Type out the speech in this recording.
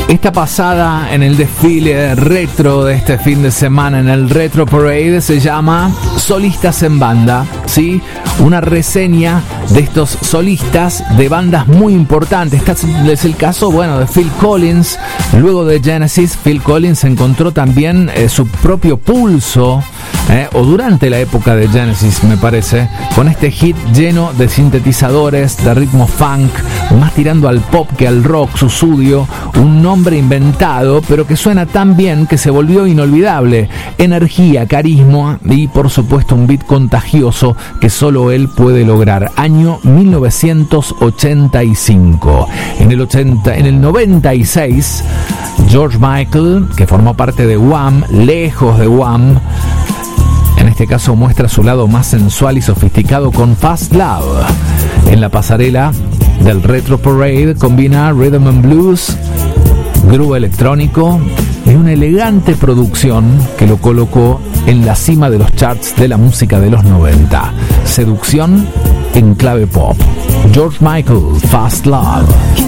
Esta pasada en el desfile retro de este fin de semana en el Retro Parade se llama Solistas en Banda, ¿sí? Una reseña de estos solistas de bandas muy importantes. Este es el caso, bueno, de Phil Collins. Luego de Genesis, Phil Collins encontró también su propio pulso, o durante la época de Genesis, me parece, con este hit lleno de sintetizadores, de ritmo funk, más tirando al pop que al rock, Sussudio, un nombre inventado, pero que suena tan bien que se volvió inolvidable. Energía, carisma y, por supuesto, un beat contagioso que solo él puede lograr. Año 1985. En el 96, George Michael, que formó parte de Wham, lejos de Wham, en este caso muestra su lado más sensual y sofisticado con Fast Love. En la pasarela del Retro Parade combina rhythm and blues, groove electrónico y una elegante producción que lo colocó en la cima de los charts de la música de los 90. Seducción en clave pop. George Michael, Fast Love.